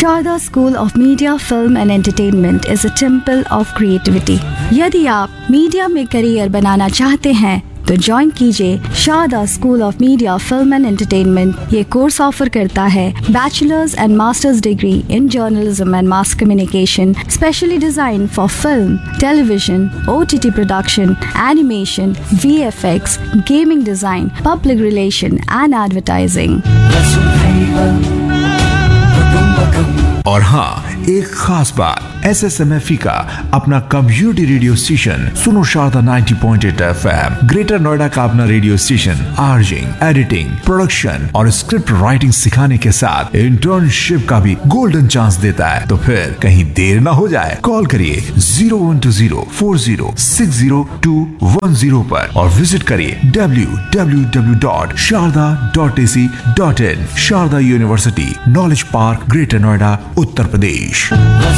Sharda School of Media, Film and Entertainment is a temple of creativity. यदि आप media में career बनाना चाहते हैं तो ज्वाइन कीजिए Sharda school of media, film and entertainment. ये कोर्स ऑफर करता है bachelors and masters degree in journalism and mass communication, specially design for film, television, OTT production, animation, VFX, gaming design, public relation and advertising. और हाँ, एक खास बात, SSMFE का अपना कम्युनिटी रेडियो स्टेशन सुनो शारदा 90.8 FM, ग्रेटर नोएडा का अपना रेडियो स्टेशन आर्जिंग, एडिटिंग, प्रोडक्शन और स्क्रिप्ट राइटिंग सिखाने के साथ इंटर्नशिप का भी गोल्डन चांस देता है। तो फिर कहीं देर ना हो जाए, कॉल करिए 0120406021 पर और विजिट करिए www.sharda.ac.in। Sharda university, knowledge park, greater Noida, Uttar Pradesh.